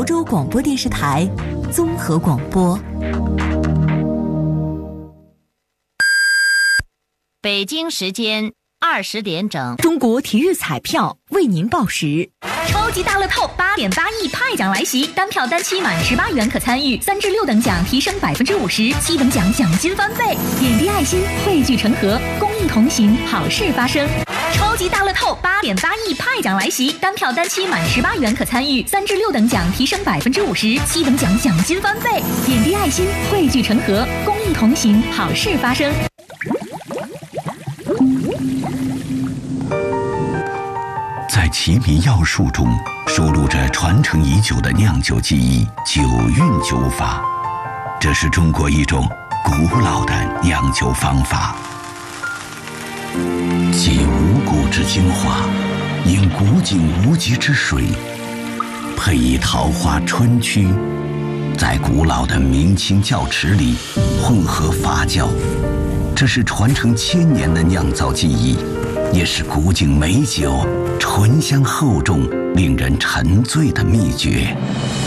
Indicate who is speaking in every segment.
Speaker 1: 亳州广播电视台综合广播。
Speaker 2: 北京时间20点整，
Speaker 1: 中国体育彩票为您报时。
Speaker 3: 超级大乐透8.8亿派奖来袭，单票单期满18元可参与，3至6等奖提升50%，7等奖奖金翻倍。点滴爱心，汇聚成河，公益同行，好事发生。超级大乐透8.8亿派奖来袭，单票单期满18元可参与，3至6等奖提升50%，7等奖奖金翻倍。点滴爱心，汇聚成河，公益同行，好事发生。
Speaker 4: 在奇米药术中收录着传承已久的酿酒技艺——酒韵酒法。这是中国一种古老的酿酒方法，集五谷之精华，饮古井无极之水，配以桃花春曲，在古老的明清窖池里混合发酵。这是传承1000年的酿造技艺，也是古井美酒醇香厚重、令人沉醉的秘诀。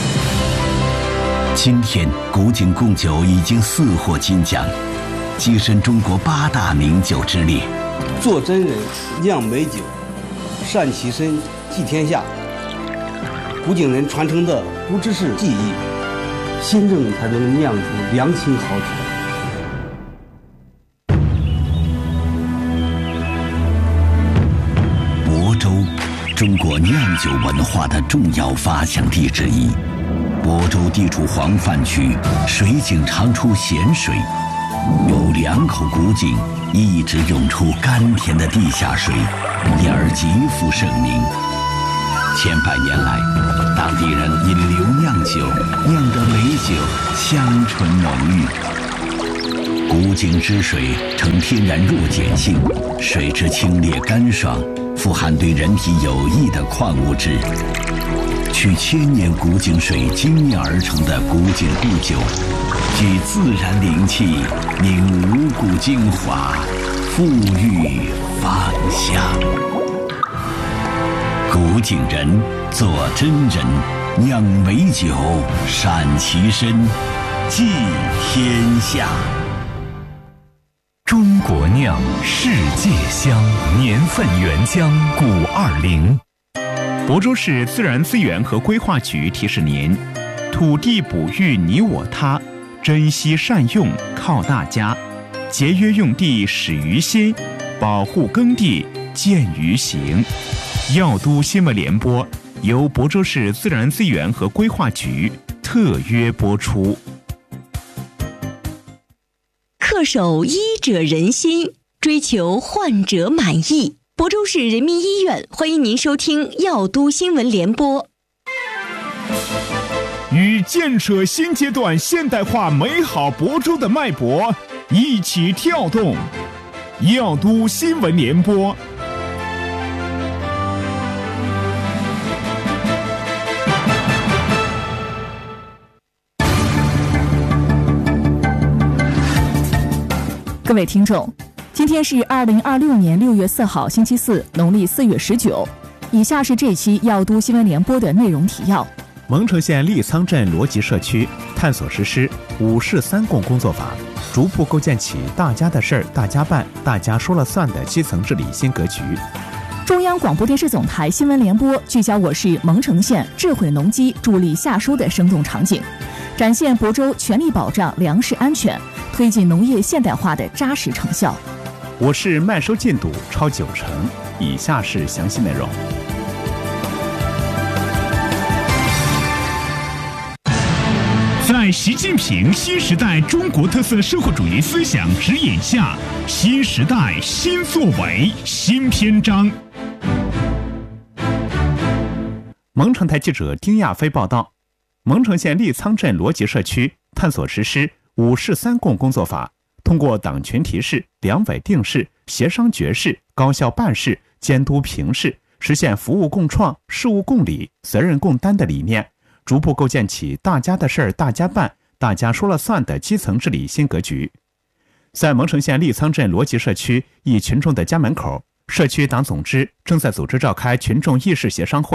Speaker 4: 今天，古井贡酒已经4获金奖，跻身中国8大名酒之列。
Speaker 5: 做真人，酿美酒，善其身，济天下。古井人传承的不只是技艺，心正才能酿出良情好酒。
Speaker 4: 亳州，中国酿酒文化的重要发祥地之一。亳州地处黄泛区，水井常出咸水，有2口古井一直涌出甘甜的地下水，因而极负盛名。千百年来，当地人引流酿酒，酿得美酒香醇浓郁。古井之水呈天然弱碱性，水质清冽干爽，富含对人体有益的矿物质。取1000年古井水精炼而成的古井固酒，具自然灵气，凝五谷精华，馥郁芳香。古井人做真人，酿美酒，善其身，济天下。
Speaker 6: 中国酿，世界香，年份原浆520。亳州市自然资源和规划局提示您：土地哺育你我他，珍惜善用靠大家，节约用地始于心，保护耕地见于行。药都新闻联播由亳州市自然资源和规划局特约播出。
Speaker 1: 恪守医者仁心，追求患者满意。亳州市人民医院欢迎您收听药都新闻联播。
Speaker 6: 与建设新阶段现代化美好亳州的脉搏一起跳动，药都新闻联播。
Speaker 7: 各位听众，今天是2026年6月4号星期四，农历4月19。以下是这期药都新闻联播的内容提要。
Speaker 8: 蒙城县利仓镇罗集社区探索实施5市3共工作法，逐步构建起大家的事儿大家办、大家说了算的基层治理新格局。
Speaker 7: 中央广播电视总台新闻联播聚焦我市蒙城县智慧农机助力夏收的生动场景，展现亳州全力保障粮食安全、推进农业现代化的扎实成效。
Speaker 8: 我市麦收进度超90%。以下是详细内容。
Speaker 6: 在习近平新时代中国特色社会主义思想指引下，新时代新作为新篇章。
Speaker 8: 蒙城台记者丁亚飞报道，蒙城县利仓镇罗集社区探索实施5市3共工作法，通过党群提示、两委定事、协商决事、高效办事、监督评事，实现服务共创、事务共理、责任共担的理念，逐步构建起大家的事儿大家办、大家说了算的基层治理新格局。在蒙城县利仓镇罗集社区一群众的家门口，社区党总支正在组织召开群众议事协商会。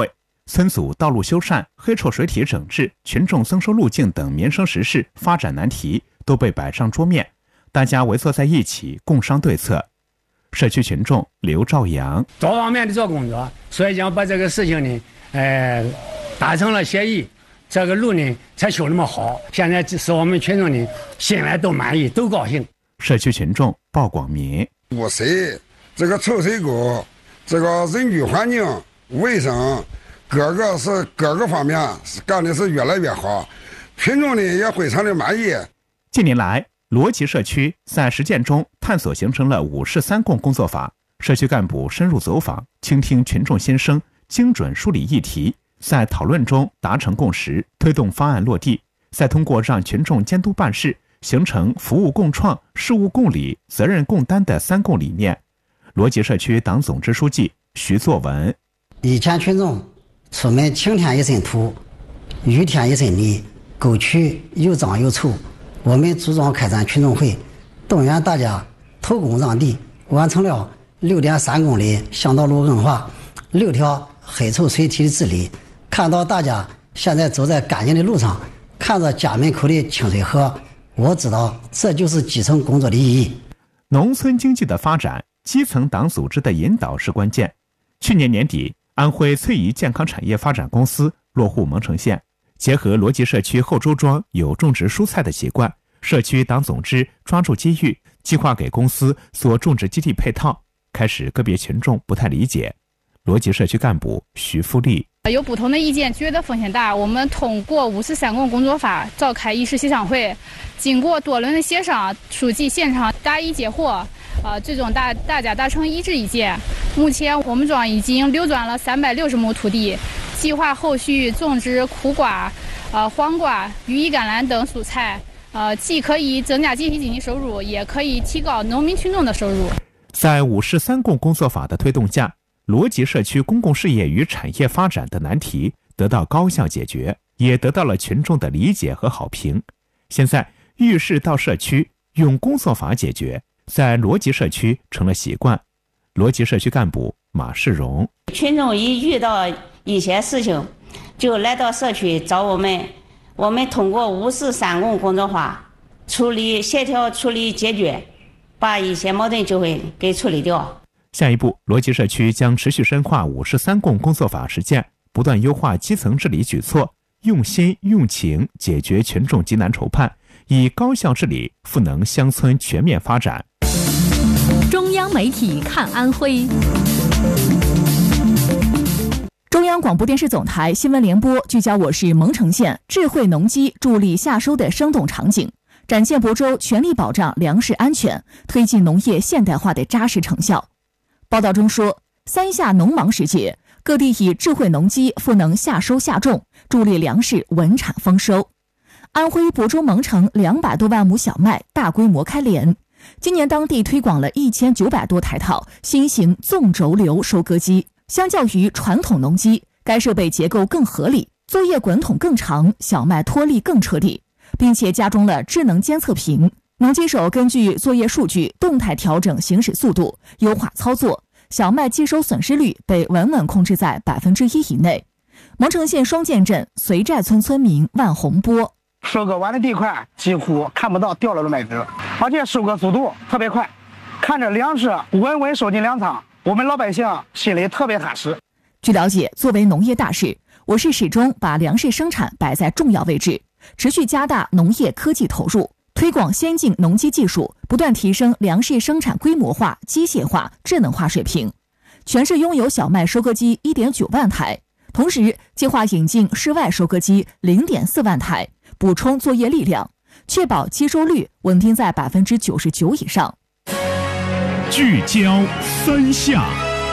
Speaker 8: 村组道路修缮、黑臭水体整治、群众增收路径等民生实事、发展难题都被摆上桌面，大家围坐在一起共商对策。社区群众刘兆阳：
Speaker 9: 多方面的做工作，所以讲把这个事情呢，达成了协议，这个路呢才修那么好。现在使我们群众呢心里都满意，都高兴。
Speaker 8: 社区群众鲍广民：
Speaker 10: 污水、这个臭水沟、这个人居环境、卫生，各个方面干的是越来越好，群众呢也非常的满意。
Speaker 8: 近年来，罗集社区在实践中探索形成了5市3共工作法，社区干部深入走访，倾听群众心声，精准梳理议题，在讨论中达成共识，推动方案落地，再通过让群众监督办事，形成服务共创、事务共理、责任共担的3共理念。罗集社区党总支书记徐作文：
Speaker 11: 以前群众出门晴天一身土，雨天一身泥，沟渠又脏又臭，我们组织开展群众会，动员大家投工让地，完成了6.3公里乡道路硬化，6条黑臭水体的治理。看到大家现在走在干净的路上，看着家门口的清水河，我知道这就是基层工作的意义。
Speaker 8: 农村经济的发展，基层党组织的引导是关键。去年年底，安徽翠怡健康产业发展公司落户蒙城县，结合罗集社区后周庄有种植蔬菜的习惯，社区党总支抓住机遇，计划给公司做种植基地配套。开始个别群众不太理解，罗集社区干部徐富丽：
Speaker 12: 有不同的意见，觉得风险大。我们通过5市3共工作法召开议事协商会，经过多轮的协商，书记现场答疑解惑，最终大家达成一致意见。目前我们庄已经流转了360亩土地，计划后续种植苦瓜、黄瓜、羽衣甘蓝等蔬菜，既可以增加集体经济收入，也可以提高农民群众的收入。
Speaker 8: 在5市3共工作法的推动下，罗集社区公共事业与产业发展的难题得到高效解决，也得到了群众的理解和好评。现在遇事到社区，用工作法解决，在罗集社区成了习惯。罗集社区干部马世荣：
Speaker 13: 群众一遇到一些事情，就来到社区找我们，我们通过5市3共工作法协调处理解决，把一些矛盾纠纷给处理掉。
Speaker 8: 下一步，罗集社区将持续深化5市3共工作法实践，不断优化基层治理举措，用心用情解决群众急难愁盼，以高效治理赋能乡村全面发展。
Speaker 1: 中央媒体看安徽。
Speaker 7: 中央广播电视总台新闻联播聚焦我市蒙城县智慧农机助力夏收的生动场景，展现亳州全力保障粮食安全、推进农业现代化的扎实成效。报道中说，3夏农忙时节，各地以智慧农机赋能夏收夏种，助力粮食稳产丰收。安徽亳州蒙城200多万亩小麦大规模开镰，今年当地推广了1900多台套新型纵轴流收割机。相较于传统农机，该设备结构更合理，作业滚筒更长，小麦脱粒更彻底，并且加装了智能监测屏。农机手根据作业数据动态调整行驶速度，优化操作，小麦机收损失率被稳稳控制在1%以内。蒙城县双涧镇随寨村村民万洪波：
Speaker 14: 收割完的地块几乎看不到掉落的麦子，而且收割速度特别快，看着粮食稳稳收进粮仓，我们老百姓心里特别踏实。
Speaker 7: 据了解，作为农业大市，我市始终把粮食生产摆在重要位置，持续加大农业科技投入，推广先进农机技术，不断提升粮食生产规模化、机械化、智能化水平。全市拥有小麦收割机1.9万台，同时计划引进室外收割机0.4万台，补充作业力量，确保机收率稳定在99%以上。
Speaker 6: 聚焦3夏。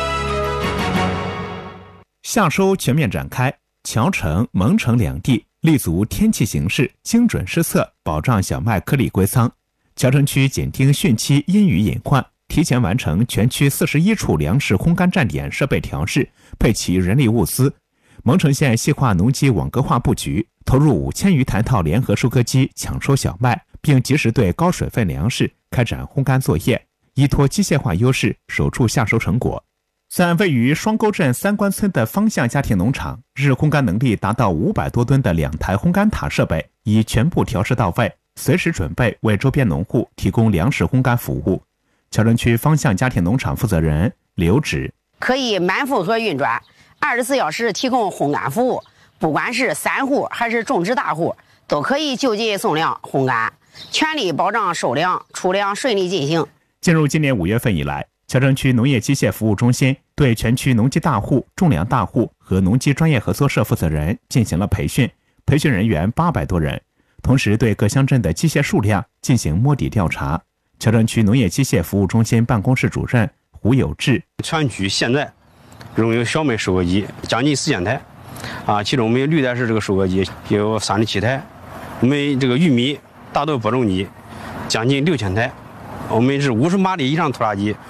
Speaker 8: 夏收全面展开，谯城、蒙城两地立足天气形势，精准施策，保障小麦颗粒归仓。谯城区紧盯汛期阴雨隐患，提前完成全区41处粮食烘干站点设备调试，配齐人力物资。蒙城县细化农机网格化布局，投入5000余台套联合收割机抢收小麦，并及时对高水分粮食开展烘干作业，依托机械化优势守住夏收成果。 在位于双沟镇三官村的方向家庭农场，日烘干能力达到500多吨的2台烘干塔设备已全部调试到位，随时准备为周边农户提供粮食烘干服务。乔城区方向家庭农场负责人刘指，
Speaker 15: 可以满负荷运转，24小时提供烘干服务，不管是散户还是种植大户，都可以就近送粮烘干，全力保障收粮出粮顺利进行。
Speaker 8: 进入今年5月份以来，乔城区农业机械服务中心对全区农机大户、种粮大户和农机专业合作社负责人进行了培训，培训人员800多人，同时对各乡镇的机械数量进行摸底调查。乔城区农业机械服务中心办公室主任胡有志，
Speaker 16: 全区现在拥有小麦收割机将近4000台，其中我们绿带式这个收割机有37台，我们这个玉米大豆播种机将近6000台，我们是50马力以上拖拉机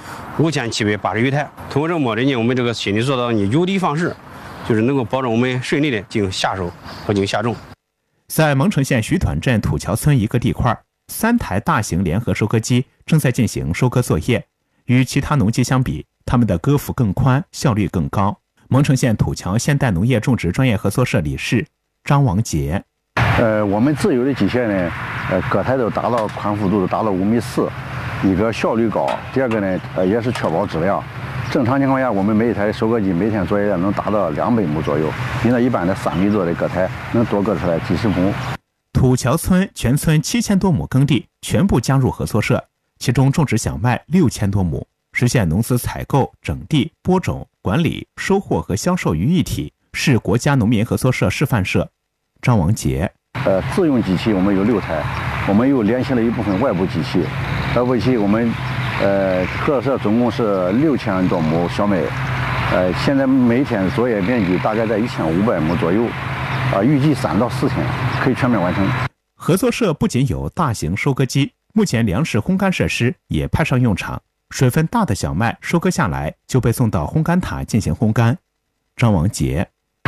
Speaker 16: 5780余台。通过这个摸底呢，我们这个心里做到有的放矢，就是能够保证我们顺利的进行下收和进行下种。
Speaker 8: 在蒙城县徐团镇土桥村一个地块，3台大型联合收割机正在进行收割作业。与其他农机相比，他们的割幅更宽，效率更高。蒙城县土桥现代农业种植专业合作社理事张王杰，
Speaker 17: 我们自有的机械呢，各台都达到宽幅度达到5.4米，一个效率高，第二个呢，也是确保质量。正常情况下，我们每一台收割机每天作业量能达到200亩左右，比那一般的3米多的割台能多割出来几十亩。
Speaker 8: 土桥村全村7000多亩耕地全部加入合作社，其中种植小麦6000多亩，实现农资采购、整地、播种、管理、收获和销售于一体，是国家农民合作社示范社。张王杰，
Speaker 17: 自用机器我们有6台，我们又联系了一部分外部机器，外部机器我们合作社总共是6000多亩小麦，现在每天作业面积大概在1500亩左右，预计3到4天可以全面完成。
Speaker 8: 合作社不仅有大型收割机，目前粮食烘干设施也派上用场，水分大的小麦收割下来就被送到烘干塔进行烘干。张王杰，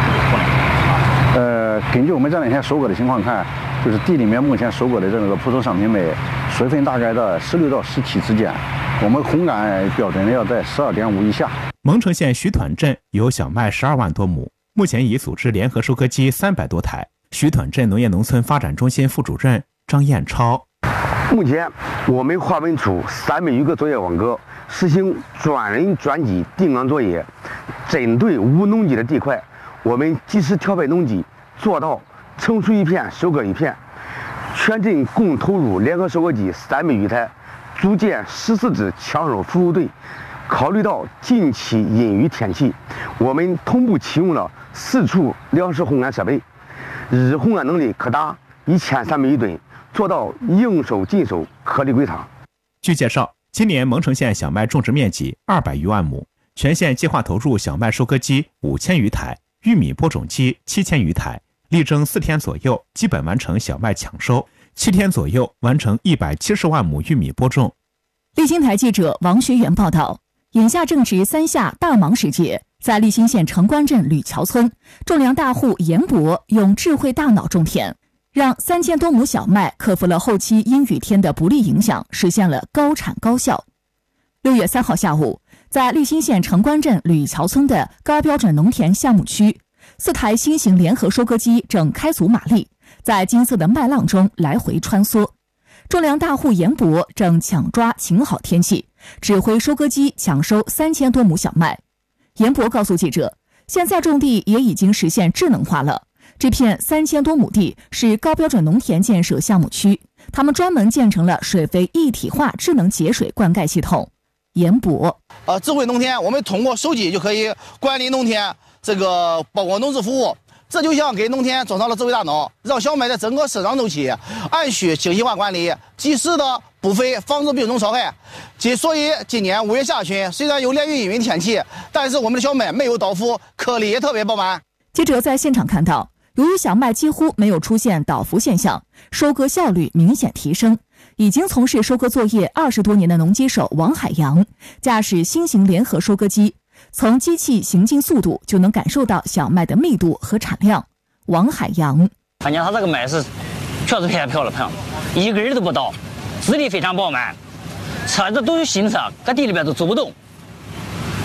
Speaker 17: 根据我们这2天收割的情况看，就是地里面目前收割的这个普通商品麦，水分大概在16到17之间，我们烘干标准要在12.5以下。
Speaker 8: 蒙城县徐团镇有小麦12万多亩，目前已组织联合收割机300多台。徐团镇农业农村发展中心副主任张彦超，
Speaker 18: 目前我们划分出300余个作业网格，实行专人专机定岗作业，针对无农机的地块，我们及时调配农机，做到成熟一片收割一片。全镇共投入联合收割机300余台，组建14支抢收服务队。考虑到近期阴雨天气，我们同步启用了4处粮食烘干设备，日烘干能力可达1300余吨，做到应收尽收，颗粒归仓。
Speaker 8: 据介绍，今年蒙城县小麦种植面积200余万亩，全县计划投入小麦收割机5000余台，玉米播种机7000余台，力争4天左右基本完成小麦抢收，7天左右完成170万亩玉米播种。
Speaker 7: 立新台记者王学元报道，眼下正值3夏大忙时节，在立新县城关镇吕桥村，种粮大户严博用智慧大脑种田，让3000多亩小麦克服了后期阴雨天的不利影响，实现了高产高效。6月3号下午，在立新县城关镇吕桥村的高标准农田项目区，4台新型联合收割机正开足马力，在金色的麦浪中来回穿梭。种粮大户严博正抢抓晴好天气，指挥收割机抢收3000多亩小麦。严博告诉记者，现在种地也已经实现智能化了。这片3000多亩地是高标准农田建设项目区，他们专门建成了水肥一体化智能节水灌溉系统。严博，
Speaker 19: 智慧农田，我们通过手机就可以管理农田，包括农资服务。这就像给农田装上了智慧大脑，让小麦的整个生长周期按需精细化管理，及时的补肥，防止病虫草害。所以今年5月下旬，虽然有连阴雨天气，但是我们的小麦没有倒伏，颗粒也特别饱满。
Speaker 7: 记者在现场看到，由于小麦几乎没有出现倒伏现象，收割效率明显提升。已经从事收割作业20多年的农机手王海洋驾驶新型联合收割机，从机器行进速度就能感受到小麦的密度和产量。王海洋，
Speaker 20: 看见他这个麦是确实太漂亮，一根儿都不倒，质地非常饱满，车子都有新车，搁地里边都走不动。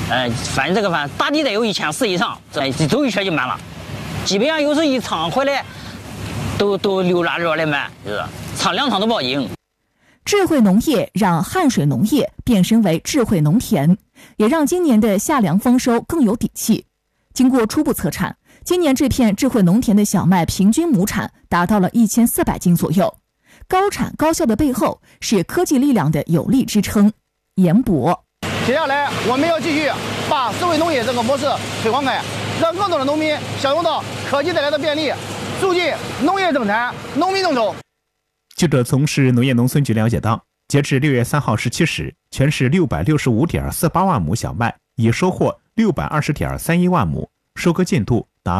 Speaker 20: 反正这个大抵得有1400以上，走一圈就满了。基本上有时一场回来都溜达着来买，就是场2场都报赢。
Speaker 7: 智慧农业让汉水农业变身为智慧农田，也让今年的夏粮丰收更有底气。经过初步测产，今年这片智慧农田的小麦平均亩产达到了1400斤左右。高产高效的背后是科技力量的有力支撑。严博，
Speaker 19: 接下来我们要继续把智慧农业这个模式推广开，让更多的农民享用到科技带来的便利，促进农业增产，农民增收。
Speaker 8: 记者从市农业农村局了解到，截至6月3号17时，全市665.48万亩小麦已收获620.31万亩，收割进度达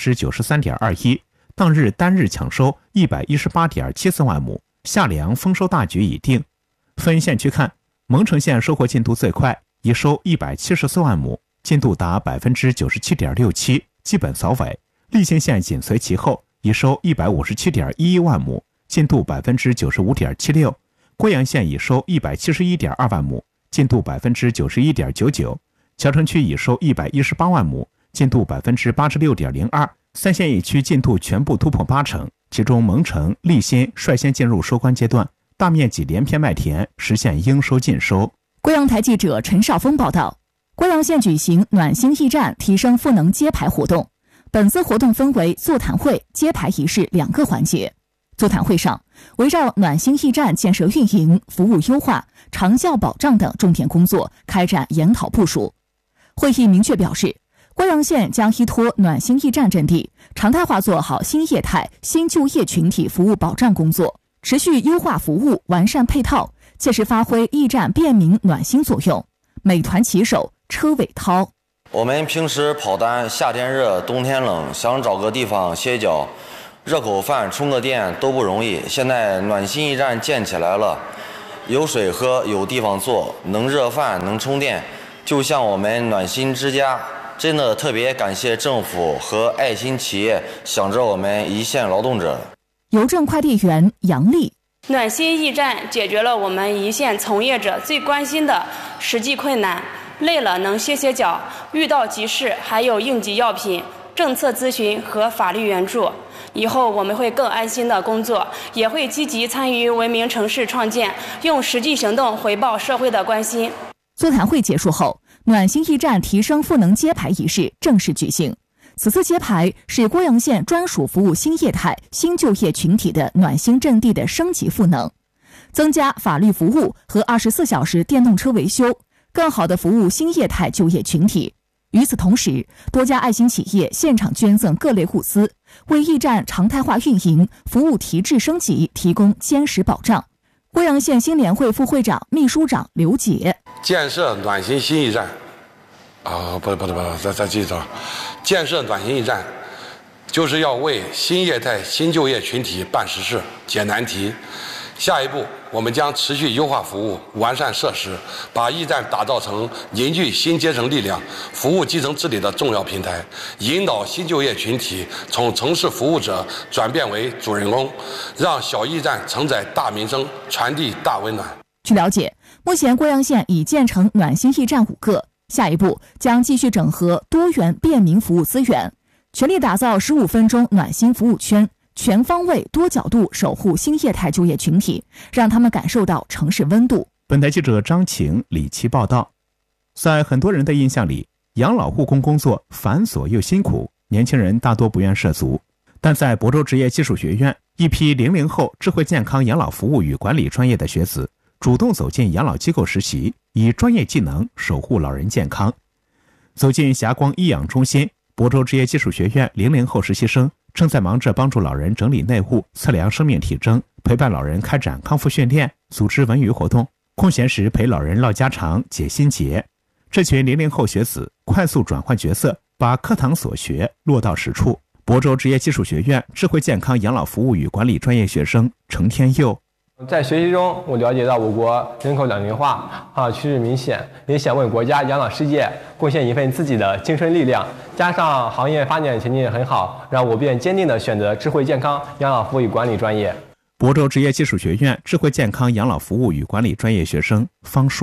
Speaker 8: 93.21%，当日单日抢收118.74万亩，夏粮丰收大局已定。分县区看，蒙城县收获进度最快，已收174万亩，进度达97.67%，基本扫尾。利津县紧随其后，已收157.11万亩，进度95.76%。贵阳县已收171.2万亩，进度91.99%。谯城区已收118万亩，进度86.02%。3县一区进度全部突破80%，其中蒙城、利津率先进入收官阶段，大面积连片麦田实现应收尽收。
Speaker 7: 贵阳台记者陈少峰报道，贵阳县举行暖心驿站提升赋能揭牌活动。本次活动分为座谈会、揭牌仪式2个环节。座谈会上，围绕暖心驿站建设运营、服务优化、长效保障等重点工作开展研讨部署。会议明确表示，贵阳县将依托暖心驿站阵地，常态化做好新业态、新就业群体服务保障工作，持续优化服务，完善配套，切实发挥驿站便民暖心作用。美团骑手车伟涛，
Speaker 21: 我们平时跑单，夏天热，冬天冷，想找个地方歇脚，热口饭、充个电都不容易。现在暖心驿站建起来了，有水喝，有地方坐，能热饭，能充电，就像我们暖心之家。真的特别感谢政府和爱心企业想着我们一线劳动者。
Speaker 7: 邮政快递员杨丽，
Speaker 22: 暖心驿站解决了我们一线从业者最关心的实际困难，累了能歇歇脚，遇到急事还有应急药品、政策咨询和法律援助。以后我们会更安心的工作，也会积极参与文明城市创建，用实际行动回报社会的关心。
Speaker 7: 座谈会结束后，暖心驿站提升赋能揭牌仪式正式举行。此次揭牌是贵阳县专属服务新业态、新就业群体的暖心阵地的升级赋能，增加法律服务和24小时电动车维修，更好地服务新业态就业群体。与此同时，多家爱心企业现场捐赠各类物资，为驿站常态化运营、服务提质升级提供坚实保障。贵阳县新联会副会长、秘书长刘杰，
Speaker 23: 建设暖心新驿站，再记着，建设暖心驿站，就是要为新业态、新就业群体办实事、解难题。下一步，我们将持续优化服务，完善设施，把驿站打造成凝聚新阶层力量、服务基层治理的重要平台，引导新就业群体从城市服务者转变为主人公，让小驿站承载大民生，传递大温暖。
Speaker 7: 据了解，目前贵阳县已建成暖心驿站5个，下一步将继续整合多元便民服务资源，全力打造15分钟暖心服务圈，全方位多角度守护新业态就业群体，让他们感受到城市温度。
Speaker 8: 本台记者张晴、李琦报道。在很多人的印象里，养老护工工作繁琐又辛苦，年轻人大多不愿涉足。但在亳州职业技术学院，一批00后智慧健康养老服务与管理专业的学子主动走进养老机构实习，以专业技能守护老人健康。走进霞光医养中心，亳州职业技术学院00后实习生正在忙着帮助老人整理内务、测量生命体征，陪伴老人开展康复训练，组织文娱活动，空闲时陪老人唠家常、解心结。这群00后学子快速转换角色，把课堂所学落到实处。亳州职业技术学院智慧健康养老服务与管理专业学生程天佑，
Speaker 24: 在学习中，我了解到我国人口老龄化趋势明显，也想为国家养老事业贡献一份自己的青春力量。加上行业发展前景很好，让我便坚定地选择智慧健康养老服务与管理专业。
Speaker 8: 亳州职业技术学院智慧健康养老服务与管理专业学生方硕，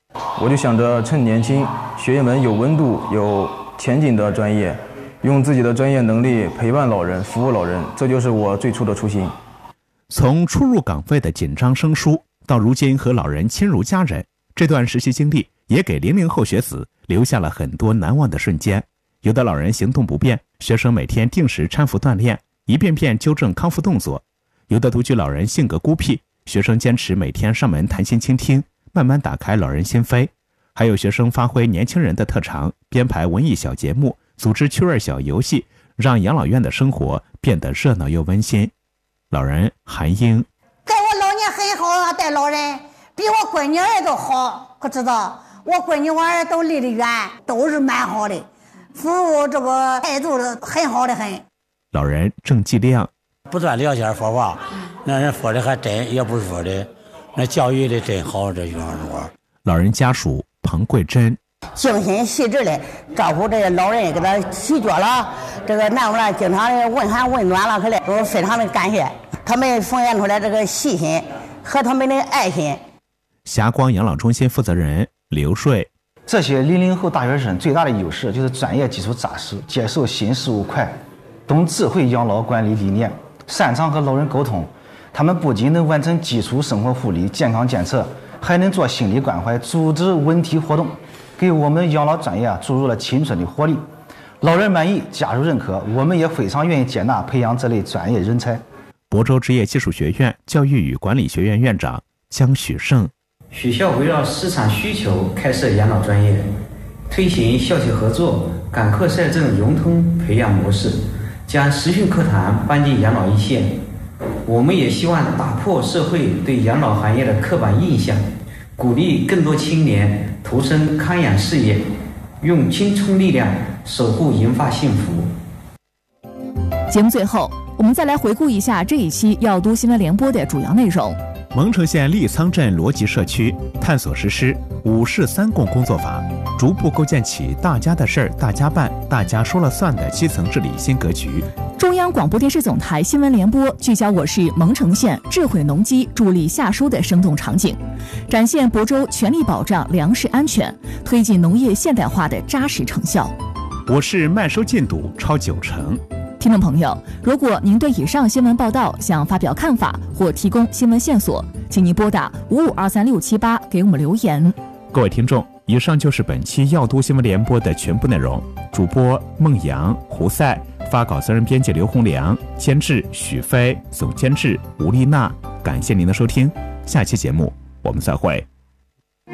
Speaker 2: 我就想着趁年轻学一门有温度、有前景的专业，用自己的专业能力陪伴老人、服务老人，这就是我最初的初心。
Speaker 8: 从初入岗位的紧张生疏到如今和老人亲如家人，这段实习经历也给00后学子留下了很多难忘的瞬间。有的老人行动不便，学生每天定时搀扶锻炼，一遍遍纠正康复动作；有的独居老人性格孤僻，学生坚持每天上门谈心倾听，慢慢打开老人心扉；还有学生发挥年轻人的特长，编排文艺小节目，组织趣味小游戏，让养老院的生活变得热闹又温馨。老人韩英，
Speaker 3: 在我老年很好啊，带老人比我闺女儿都好，可知道我闺女我儿都离得远，都是蛮好的，服务这个态度很好的很。
Speaker 8: 老人郑继亮，
Speaker 4: 不断聊天说话，那人说的还真，也不是说的，那教育的真好，这幼儿园。
Speaker 8: 老人家属彭桂珍，
Speaker 3: 精心细致的照顾这些老人，给他洗脚了，这个难不难，经常的问寒问暖了，可嘞，我非常的感谢他们奉献出来这个细心和他们的爱心。
Speaker 8: 霞光养老中心负责人刘瑞，
Speaker 5: 这些00后大学生最大的优势就是专业基础扎实，接受新事物快，懂智慧养老管理理念，擅长和老人沟通。他们不仅能完成基础生活护理、健康监测，还能做心理关怀、组织文体活动，给我们养老专业注入了青春的活力。老人满意，家属认可，我们也非常愿意接纳培养这类专业人才。
Speaker 8: 亳州职业技术学院教育与管理学院院长江许胜，
Speaker 25: 学校围绕市场需求开设养老专业，推行校企合作、赶课赛政融通培养模式，将实训课堂搬进养老一线。我们也希望打破社会对养老行业的刻板印象，鼓励更多青年投身康养事业，用青春力量守护银发幸福。
Speaker 7: 节目最后，我们再来回顾一下这一期要读新闻联播的主要内容。
Speaker 8: 蒙城县利仓镇罗集社区探索实施5市3共工作法，逐步构建起大家的事儿大家办、大家说了算的基层治理新格局。
Speaker 7: 中央广播电视总台新闻联播聚焦我市蒙城县智慧农机助力夏收的生动场景，展现亳州全力保障粮食安全、推进农业现代化的扎实成效。
Speaker 8: 我市麦收进度超90%。
Speaker 7: 听众朋友，如果您对以上新闻报道想发表看法或提供新闻线索，请您拨打5523678给我们留言。
Speaker 8: 各位听众，以上就是本期要读新闻联播的全部内容。主播孟阳、胡赛，发稿责任编辑刘洪良，监制许飞，总监制吴丽娜。感谢您的收听，下期节目我们再会。